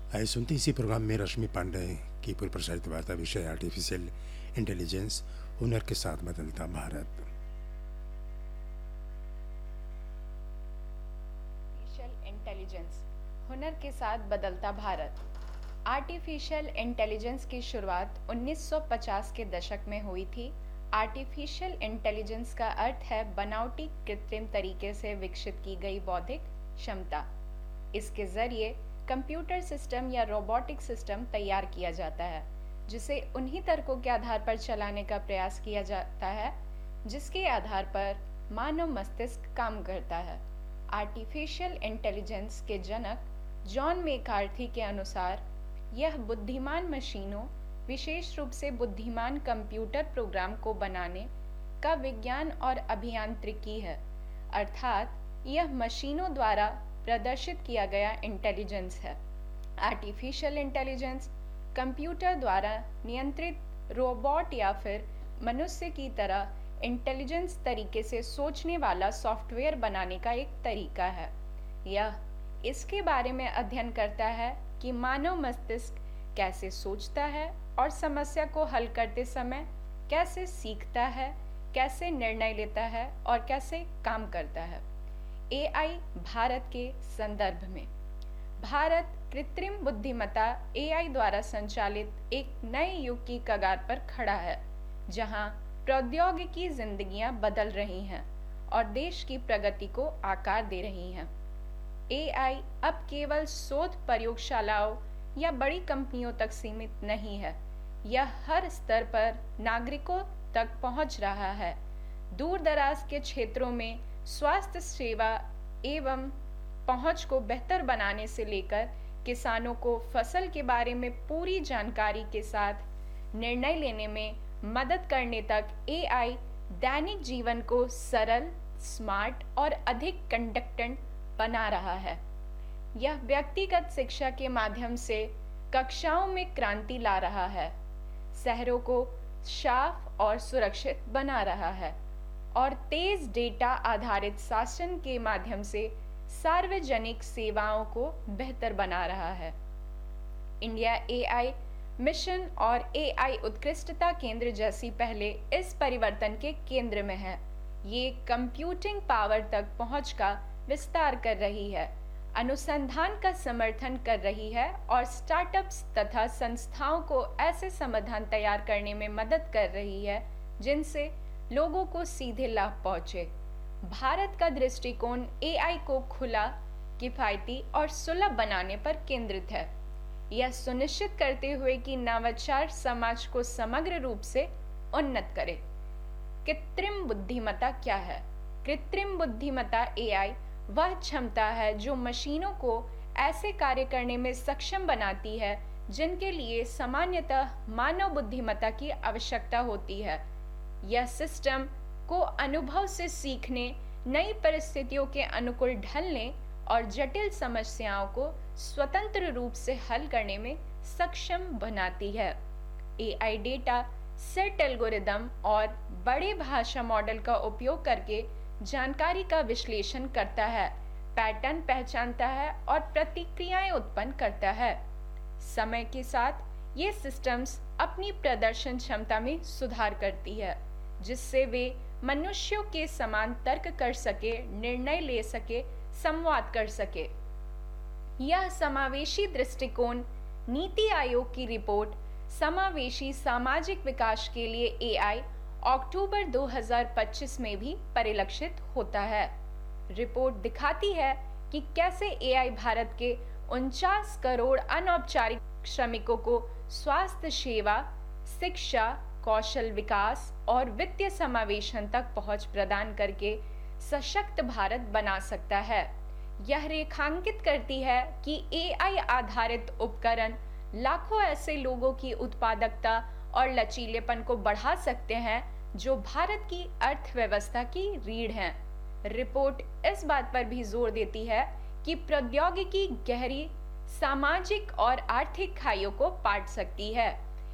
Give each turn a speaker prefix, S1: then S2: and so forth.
S1: आइए सुनते इसी प्रोग्राम में रश्मि पांडे की पूर्व प्रसारित वार्ता विषय आर्टिफिशियल इंटेलिजेंस, हुनर के साथ बदलता भारत।
S2: आर्टिफिशियल इंटेलिजेंस, हुनर के साथ बदलता भारत। आर्टिफिशियल इंटेलिजेंस की शुरुआत 1950 के दशक में हुई थी। आर्टिफिशियल इंटेलिजेंस का अर्थ है बनावटी कृत्रिम तरीके से विकसित की गई बौद्धिक क्षमता। इसके जरिए कंप्यूटर सिस्टम या रोबोटिक सिस्टम तैयार किया जाता है, जिसे उन्हीं तर्कों के आधार पर चलाने का प्रयास किया जाता है जिसके आधार पर मानव मस्तिष्क काम करता है। आर्टिफिशियल इंटेलिजेंस के जनक जॉन मैकार्थी के अनुसार यह बुद्धिमान मशीनों, विशेष रूप से बुद्धिमान कंप्यूटर प्रोग्राम को बनाने का विज्ञान और अभियांत्रिकी है, अर्थात यह मशीनों द्वारा प्रदर्शित किया गया इंटेलिजेंस है। आर्टिफिशियल इंटेलिजेंस कंप्यूटर द्वारा नियंत्रित रोबोट या फिर मनुष्य की तरह इंटेलिजेंस तरीके से सोचने वाला सॉफ्टवेयर बनाने का एक तरीका है। यह इसके बारे में अध्ययन करता है कि मानव मस्तिष्क कैसे सोचता है और समस्या को हल करते समय कैसे सीखता है, कैसे निर्णय लेता है और कैसे काम करता है। एआई भारत के संदर्भ में, भारत कृत्रिम बुद्धिमत्ता एआई द्वारा संचालित एक नए युग की कगार पर खड़ा है, जहां प्रौद्योगिकी जिंदगियां बदल रही हैं और देश की प्रगति को आकार दे रही हैं। एआई अब केवल शोध प्रयोगशालाओं या बड़ी कंपनियों तक सीमित नहीं है, यह हर स्तर पर नागरिकों तक पहुंच रहा है। दूर दराज के क्षेत्रों में स्वास्थ्य सेवा एवं पहुंच को बेहतर बनाने से लेकर किसानों को फसल के बारे में पूरी जानकारी के साथ निर्णय लेने में मदद करने तक एआई दैनिक जीवन को सरल, स्मार्ट और अधिक कंडक्टेंट बना रहा है। यह व्यक्तिगत शिक्षा के माध्यम से कक्षाओं में क्रांति ला रहा है, शहरों को साफ और सुरक्षित बना रहा है और तेज डेटा आधारित शासन के माध्यम से सार्वजनिक सेवाओं को बेहतर बना रहा है। इंडिया एआई मिशन और एआई उत्कृष्टता केंद्र जैसी पहले इस परिवर्तन के केंद्र में है। ये कंप्यूटिंग पावर तक पहुंच का विस्तार कर रही है, अनुसंधान का समर्थन कर रही है और स्टार्टअप्स तथा संस्थाओं को ऐसे समाधान तैयार करने में मदद कर रही है जिनसे लोगों को सीधे लाभ पहुंचे। भारत का दृष्टिकोण एआई को खुला, किफायती और सुलभ बनाने पर केंद्रित है, यह सुनिश्चित करते हुए कि नवाचार समाज को समग्र रूप से उन्नत करे। कृत्रिम बुद्धिमत्ता क्या है? कृत्रिम बुद्धिमत्ता एआई वह क्षमता है जो मशीनों को ऐसे कार्य करने में सक्षम बनाती है जिनके लिए सामान्यतः मानव बुद्धिमत्ता की आवश्यकता होती है। यह सिस्टम को अनुभव से सीखने, नई परिस्थितियों के अनुकूल ढलने और जटिल समस्याओं को स्वतंत्र रूप से हल करने में सक्षम बनाती है। एआई डेटा सेट एल्गोरिदम और बड़े भाषा मॉडल का उपयोग करके जानकारी का विश्लेषण करता है, पैटर्न पहचानता है और प्रतिक्रियाएं उत्पन्न करता है। समय के साथ ये सिस्टम्स अपनी प्रदर्शन क्षमता में सुधार करती है, जिससे वे मनुष्यों के समान तर्क कर सके, निर्णय ले सके, संवाद कर सके। यह समावेशी दृष्टिकोण नीति आयोग की रिपोर्ट समावेशी सामाजिक विकास के लिए एआई अक्टूबर 2025 में भी परिलक्षित होता है। रिपोर्ट दिखाती है कि कैसे एआई भारत के 49 करोड़ अनौपचारिक श्रमिकों को स्वास्थ्य सेवा, शिक्षा, कौशल विकास और वित्तीय समावेशन तक पहुंच प्रदान करके सशक्त भारत बना सकता है। यह रेखांकित करती है कि एआई आधारित उपकरण लाखों ऐसे लोगों की उत्पादकता और लचीलेपन को बढ़ा सकते हैं जो भारत की अर्थव्यवस्था की रीढ़ हैं। रिपोर्ट इस बात पर भी जोर देती है कि प्रौद्योगिकी गहरी सामाजिक और आर्थिक खाइयों को पाट सकती है